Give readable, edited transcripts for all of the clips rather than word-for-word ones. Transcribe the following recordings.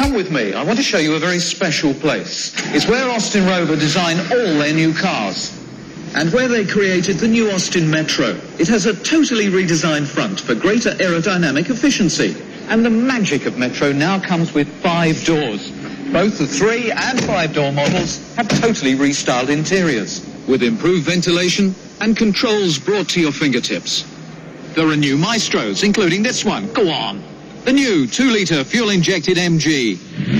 Come with me. I want to show you a very special place. It's where Austin Rover design all their new cars. And where they created the new Austin Metro. It has a totally redesigned front for greater aerodynamic efficiency. And the magic of Metro now comes with 5 doors. Both the 3 and 5-door models have totally restyled interiors, with improved ventilation and controls brought to your fingertips. There are new Maestros, including this one. Go on. The new 2-litre fuel-injected MG.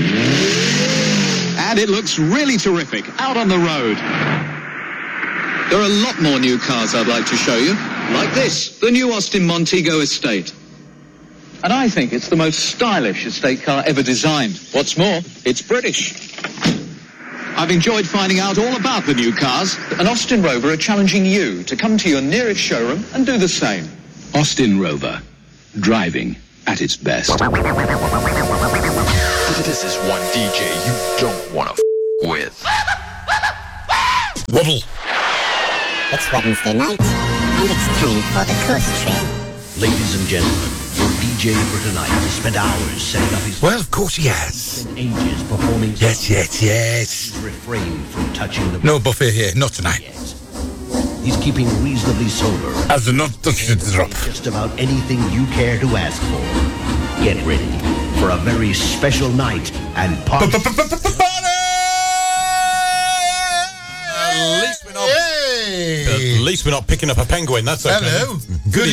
And it looks really terrific out on the road. There are a lot more new cars I'd like to show you, like this, the new Austin Montego Estate. And I think it's the most stylish estate car ever designed. What's more, it's British. I've enjoyed finding out all about the new cars, and Austin Rover are challenging you to come to your nearest showroom and do the same. Austin Rover, driving at its best. This is one DJ you don't want to with. Wobble. It's Wednesday night, and it's time for the Coast Train. Ladies and gentlemen, your DJ for tonight has spent hours setting up his... Well, of course he has. Spent ages performing... Yes. ...refrain from touching the... No buffet here, not tonight. He's keeping reasonably sober. As the not touch the drop. Just about anything you care to ask for. Get ready for a very special night and party. At least we're not picking up a penguin, that's okay. Hello. Good